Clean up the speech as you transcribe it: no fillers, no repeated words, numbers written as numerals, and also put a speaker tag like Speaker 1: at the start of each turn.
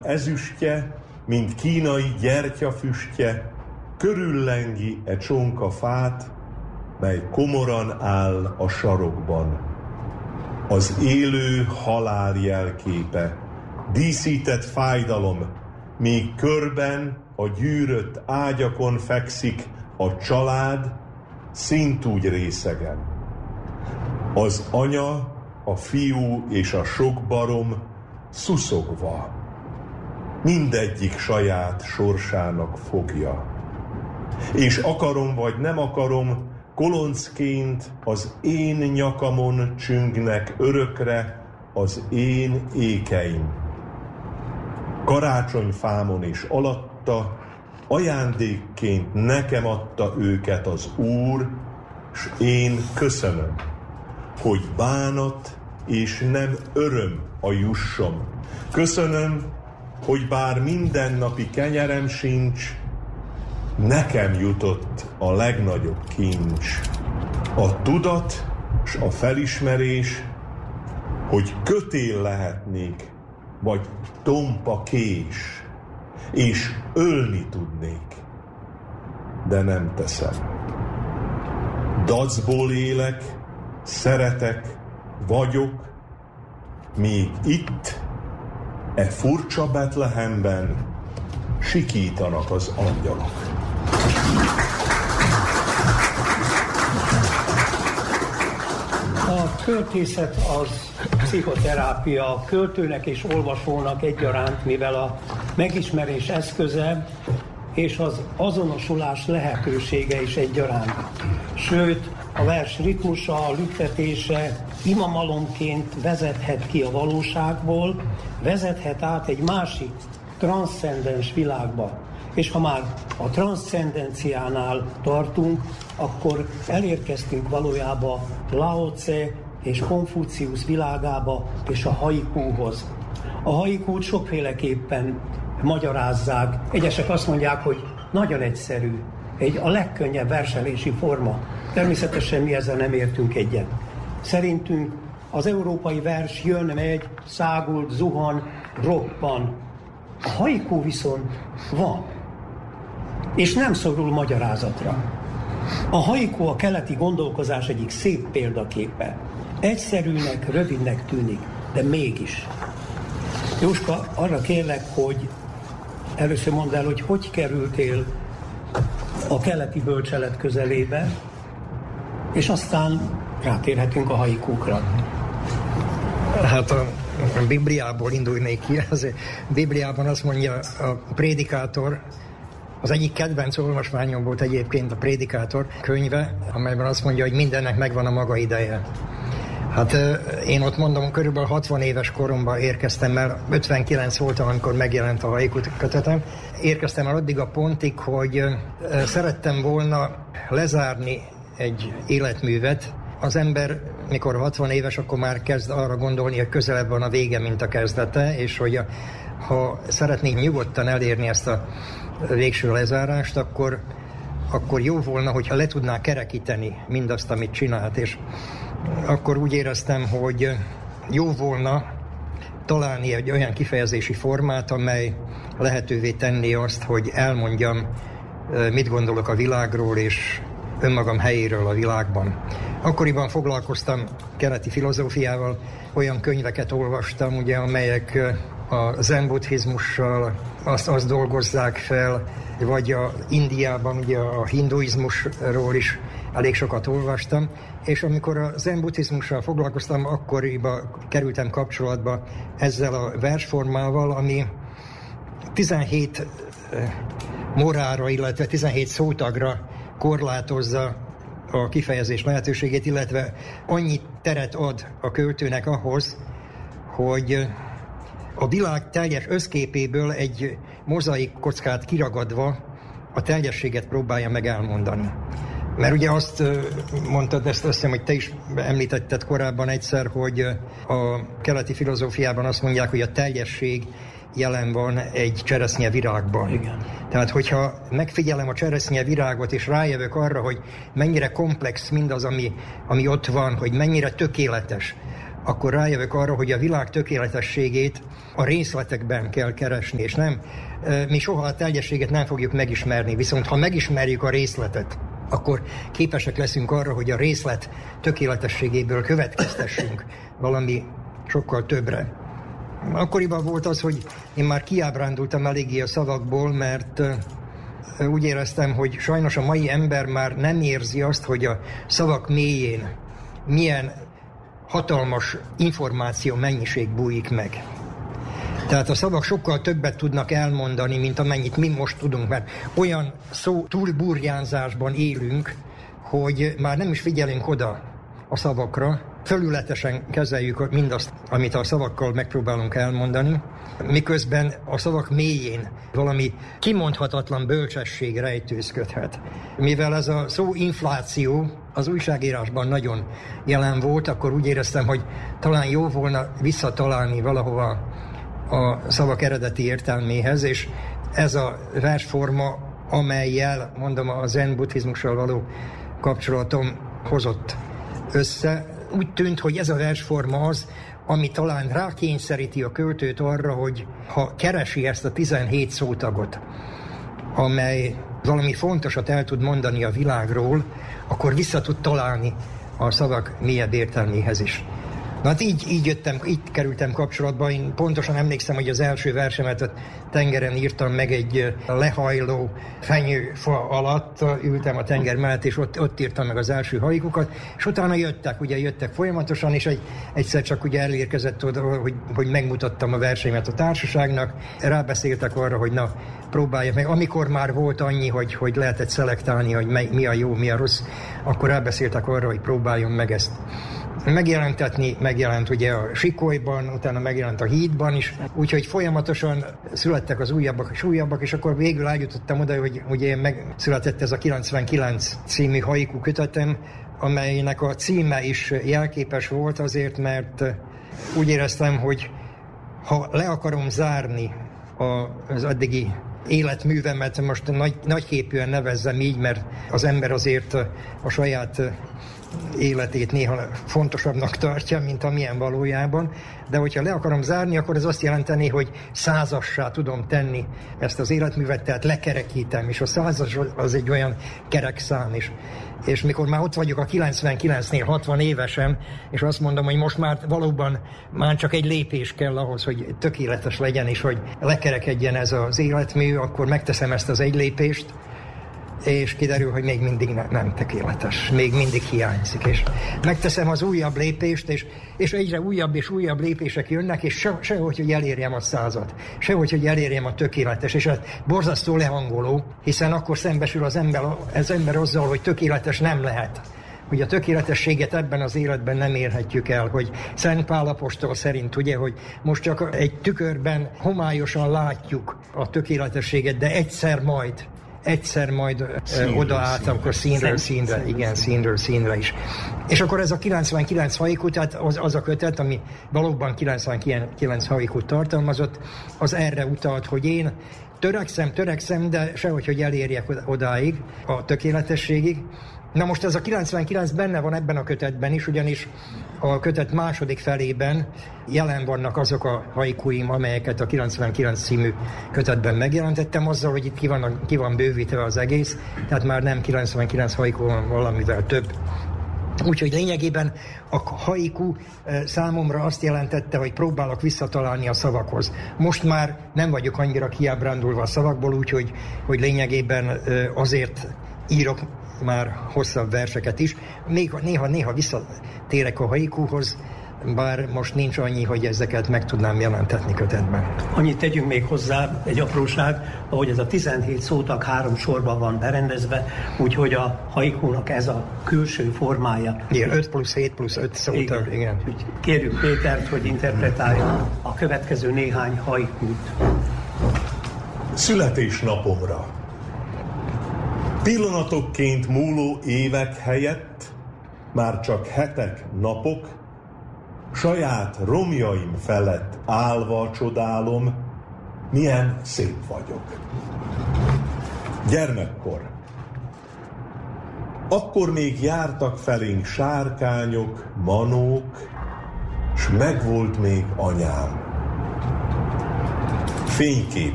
Speaker 1: Ezüstje, mint kínai gyertyafüstje, körüllengi e csonka fát, mely komoran áll a sarokban. Az élő halál jelképe, díszített fájdalom, míg körben a gyűrött ágyakon fekszik a család, szintúgy részegen. Az anya, a fiú és a sok barom szuszogva, mindegyik saját sorsának fogja. És akarom vagy nem akarom, koloncként az én nyakamon csüngnek örökre az én ékeim. Karácsonyfámon és alatta ajándékként nekem adta őket az Úr, s én köszönöm, hogy bánat és nem öröm a jussom. Köszönöm, hogy bár mindennapi kenyerem sincs, nekem jutott a legnagyobb kincs. A tudat s a felismerés, hogy kötél lehetnék, vagy tompa kés, és ölni tudnék, de nem teszem. Dacból élek, szeretek, vagyok, míg itt, e furcsa Betlehemben sikítanak az angyalok.
Speaker 2: A költészet az pszichoterápia a költőnek és olvasónak egyaránt, mivel a megismerés eszköze és az azonosulás lehetősége is egyaránt. Sőt, a vers ritmusa, a lüktetése imamalomként vezethet ki a valóságból, vezethet át egy másik transzcendens világba. És ha már a transzcendenciánál tartunk, akkor elérkeztünk valójában Lao Tse és Konfuciusz világába és a haikúhoz. A haikút sokféleképpen magyarázzák. Egyesek azt mondják, hogy nagyon egyszerű, a legkönnyebb verselési forma. Természetesen mi ezzel nem értünk egyet. Szerintünk az európai vers jön, megy, szágult, zuhan, roppan. A haikú viszont van, és nem szorul magyarázatra. A haikú a keleti gondolkozás egyik szép példaképe. Egyszerűnek, rövidnek tűnik, de mégis. Jóska, arra kérlek, hogy először mondd el, hogy kerültél a keleti bölcselet közelébe, és aztán rátérhetünk a haikúkra.
Speaker 3: Hát a Bibliából indulnék ki. A Bibliában azt mondja a Prédikátor, az egyik kedvenc olvasmányom volt egyébként a Prédikátor könyve, amelyben azt mondja, hogy mindennek megvan a maga ideje. Hát én ott mondom, körülbelül 60 éves koromban érkeztem el, 59 voltam, amikor megjelent a haiku kötetem. Érkeztem el addig a pontig, hogy szerettem volna lezárni egy életművet. Az ember, mikor 60 éves, akkor már kezd arra gondolni, hogy közelebb van a vége, mint a kezdete, és hogy ha szeretnénk nyugodtan elérni ezt a végső lezárást, akkor jó volna, hogyha le tudná kerekíteni mindazt, amit csinált. És akkor úgy éreztem, hogy jó volna találni egy olyan kifejezési formát, amely lehetővé tenni azt, hogy elmondjam, mit gondolok a világról és önmagam helyéről a világban. Akkoriban foglalkoztam keleti filozófiával, olyan könyveket olvastam, ugye, amelyek a zen buddhizmussal azt dolgozzák fel, vagy Indiában ugye a hinduizmusról is elég sokat olvastam, és amikor a zen buddhizmussal foglalkoztam, akkoriban kerültem kapcsolatba ezzel a versformával, ami 17 morára, illetve 17 szótagra korlátozza a kifejezés lehetőségét, illetve annyi teret ad a költőnek ahhoz, hogy a világ teljes összképéből egy mozaik kockát kiragadva a teljességet próbálja meg elmondani. Mert ugye azt mondtad, ezt azt hiszem, hogy te is említetted korábban egyszer, hogy a keleti filozófiában azt mondják, hogy a teljesség jelen van egy cseresznye virágban.
Speaker 2: Igen.
Speaker 3: Tehát, hogyha megfigyelem a cseresznye virágot, és rájövök arra, hogy mennyire komplex mindaz, ami ott van, hogy mennyire tökéletes, akkor rájövök arra, hogy a világ tökéletességét a részletekben kell keresni, és nem, mi soha a teljességet nem fogjuk megismerni, viszont ha megismerjük a részletet, akkor képesek leszünk arra, hogy a részlet tökéletességéből következtessünk valami sokkal többre. Akkoriban volt az, hogy én már kiábrándultam eléggé a szavakból, mert úgy éreztem, hogy sajnos a mai ember már nem érzi azt, hogy a szavak mélyén milyen hatalmas információ mennyiség bújik meg. Tehát a szavak sokkal többet tudnak elmondani, mint amennyit mi most tudunk, mert olyan szó túlburjánzásban élünk, hogy már nem is figyelünk oda a szavakra, felületesen kezeljük mindazt, amit a szavakkal megpróbálunk elmondani, miközben a szavak mélyén valami kimondhatatlan bölcsesség rejtőzködhet. Mivel ez a szó infláció az újságírásban nagyon jelen volt, akkor úgy éreztem, hogy talán jó volna visszatalálni valahova a szavak eredeti értelméhez, és ez a versforma, amellyel, mondom, a zen buddhizmussal való kapcsolatom hozott össze. Úgy tűnt, hogy ez a versforma az, ami talán rákényszeríti a költőt arra, hogy ha keresi ezt a 17 szótagot, amely valami fontosat el tud mondani a világról, akkor vissza tud találni a szavak mélyebb értelméhez is. Na hát így kerültem kapcsolatba. Én pontosan emlékszem, hogy az első versemet a tengeren írtam meg egy lehajló fenyőfa alatt, ültem a tenger mellett, és ott írtam meg az első haikukat, és utána jöttek folyamatosan, és egyszer csak ugye elérkezett oda, hogy megmutattam a versenyet a társaságnak, rábeszéltek arra, hogy na, próbálja meg. Amikor már volt annyi, hogy lehetett szelektálni, hogy mi a jó, mi a rossz, akkor rábeszéltek arra, hogy próbáljon meg ezt megjelentetni, megjelent ugye a Sikolyban, utána megjelent a Hídban is, úgyhogy folyamatosan születtek az újabbak, és akkor végül eljutottam oda, hogy ugye megszületett ez a 99 című haiku kötetem, amelynek a címe is jelképes volt azért, mert úgy éreztem, hogy ha le akarom zárni az addigi életművemet, most nagyképűen nevezzem így, mert az ember azért a saját életét néha fontosabbnak tartja, mint amilyen valójában, de hogyha le akarom zárni, akkor ez azt jelenteni, hogy 100-assá tudom tenni ezt az életművet, tehát lekerekítem, és a 100-as az egy olyan kerek szám is. És mikor már ott vagyok a 99-nél 60 évesen, és azt mondom, hogy most már valóban már csak egy lépés kell ahhoz, hogy tökéletes legyen, és hogy lekerekedjen ez az életmű, akkor megteszem ezt az egy lépést, és kiderül, hogy még mindig nem tökéletes, még mindig hiányzik, és megteszem az újabb lépést, és egyre újabb és újabb lépések jönnek, és sehogy, hogy elérjem a 100-at, sehogy, hogy elérjem a tökéletes, és ez borzasztó lehangoló, hiszen akkor szembesül az ember azzal, hogy tökéletes nem lehet. Hogy a tökéletességet ebben az életben nem érhetjük el, hogy Szent Pál apostol szerint, ugye, hogy most csak egy tükörben homályosan látjuk a tökéletességet, de egyszer majd oda át, akkor színről színre is. És akkor ez a 99 haiku, tehát az a kötet, ami valóban 99 haikut tartalmazott, az erre utalt, hogy én törekszem, de sehogy, hogy elérjek odáig, a tökéletességig. Na most ez a 99 benne van ebben a kötetben is, ugyanis a kötet második felében jelen vannak azok a haikuim, amelyeket a 99 című kötetben megjelentettem, azzal, hogy itt ki van bővítve az egész, tehát már nem 99 haiku, van valamivel több. Úgyhogy lényegében a haiku számomra azt jelentette, hogy próbálok visszatalálni a szavakhoz. Most már nem vagyok annyira kiábrándulva a szavakból, úgyhogy lényegében azért írok már hosszabb verseket is. Néha visszatérek a haikuhoz, bár most nincs annyi, hogy ezeket meg tudnám jelentetni kötetben.
Speaker 2: Annyit tegyünk még hozzá, egy apróság, ahogy ez a 17 szótag 3 sorban van berendezve, úgyhogy a haikúnak ez a külső formája.
Speaker 3: Igen, 5 plusz 7 plusz 5 szótag, igen.
Speaker 2: Kérjük Pétert, hogy interpretálja a következő néhány haikút.
Speaker 1: Születésnapomra. Pillanatokként múló évek helyett már csak hetek, napok, saját romjaim felett állva csodálom, milyen szép vagyok. Gyermekkor. Akkor még jártak felénk sárkányok, manók, megvolt még anyám. Fénykép.